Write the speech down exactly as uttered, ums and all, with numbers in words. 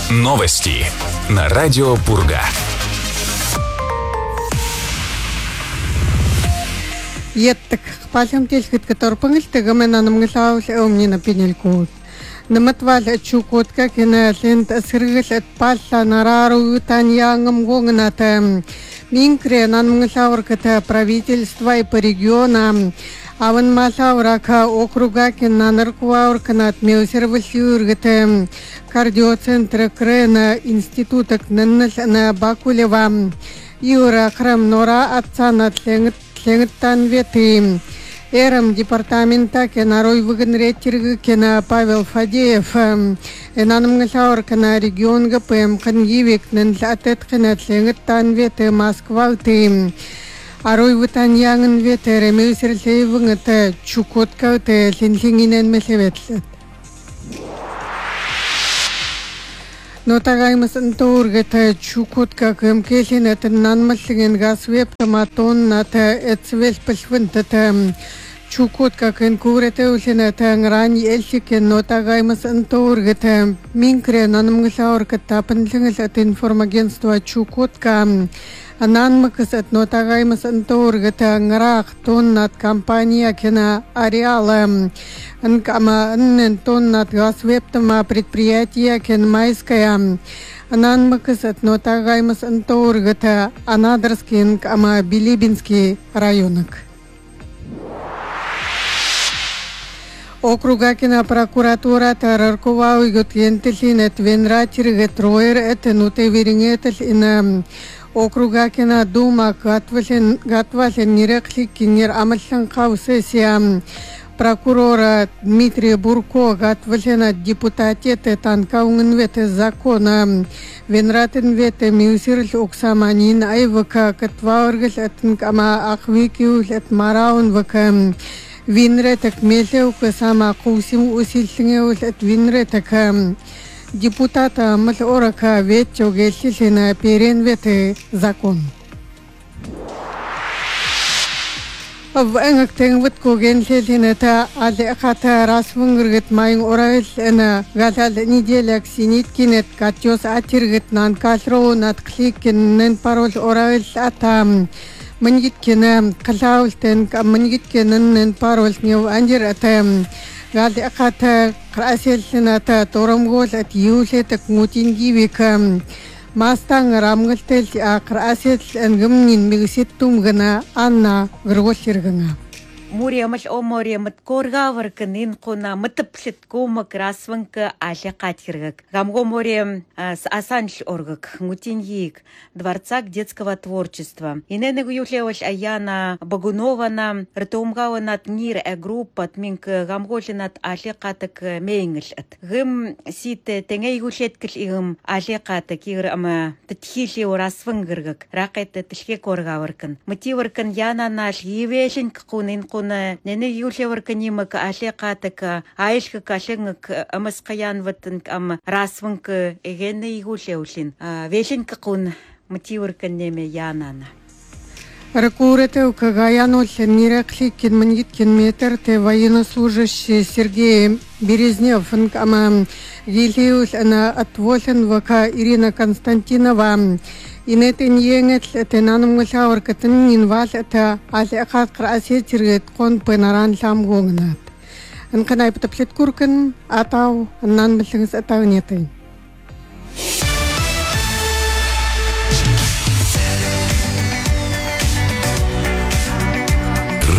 Новости на радио Пурга. Еттик палям телхит который пангилтага мен анамгилаус эумнина пинилкуут. Наматвал чукотка кена лент асргэл at палла нарару таньянгам гонгната минкре нанмгилаур ката правительства и по регионам аван малаурака округа кена наркуаур канат меусервалюр гата кардиоцентр крена институтак наннал на Бакулева юра храм нора отца на тлеңт тлеңттан вети эрам департамента кена рой выгнретирг кена Павел Фадеев энанмгилаур кена регион гпм кангивик нанлатет кена тлеңттан вети Москва ти арой вытаньянгын вети ремеусерлейвнгата чукотка те линлингинен мелеветлет. Но тагаймас антоургата чукотка кэмкэлин это нанмаллиген гасвеп таматон ната эцвел пэлвэнтата чукотка кэн курете улината нрани элликен но тагаймас антоургата минкре нанмглаургата панлингэл это информагентство чукотка ананмакас от но тагаймас антоургата нрах тоннат компания кена ареала анкама аннен тоннат гасвептама предприятия кенмайская ананмакас от но тагаймас антоургата Анадырский анкама Билибинский районок. Округа кена прокуратура тараркувау иготгентелин эт венратиргет роер эт нутеверингетел ина округа кена дума гатвален гатвален нирехлик кинер амаллан каусесия прокурора Дмитрия Бурко гатвалена депутатете танкаунгвете закона венратен вете миусирл оксаманин айвака катваургел атнкама ахвикиул эт мараун вака винретак мелеука сама кусим усилтингеул эт винретака депутата малорака ветчо гелсилина перенвете закон. В энгактен витко генсилина та алехата расвунгргет майн орал эна гатал неделяк синиткинет катёс атиргет нан калро нат кликин нен парол орал атам мангиткена калаултен мангиткенен нен парол нев анжир атам галди аката красельсината торомгол at юлетак мутингивика мастан рамгалтел акрасел ангамнин мигситтум гана анна грголсиргана Муриамал о мориамат коргаваркан инкуна матаплет кумак расванка алякатиргак. Гамго мориам асанш оргак мутиньик дворца детского творчества. Иненегу юлевал аяна Багунована ртумгаванат нир э группа тминк гамголинат алякатак мейнгелат. Гым сите тенгей юлеткл игым алякатак игр ама тхили расвангыргак. Ракет тхе коргаваркан. Мотиваркан яна наш евешин кунин Нене юлеварканимак алякатака аишка кашенгак амаскаян ватан ам расванка эгенне юлеулин вешенка кун мотиварканеме янана. Ракурете у Кагаянул Ниракликин Мангиткин метр те военнослужащий Сергей Березнев ама Гилиус она отволен вака Ирина Константинова. Инетен еңет тенанымгылаур кытын инвал это алякат красетиргет кон пенаран ламгонгнат. Анканай птаплет куркан атау нан билгис атау нетай.